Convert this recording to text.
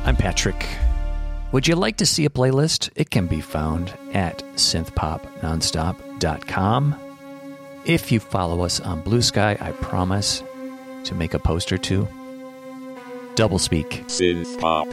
I'm Patrick. Would you like to see a playlist? It can be found at synthpopnonstop.com. If you follow us on Blue Sky, I promise to make a post or two. Doublespeak. Synth Pop.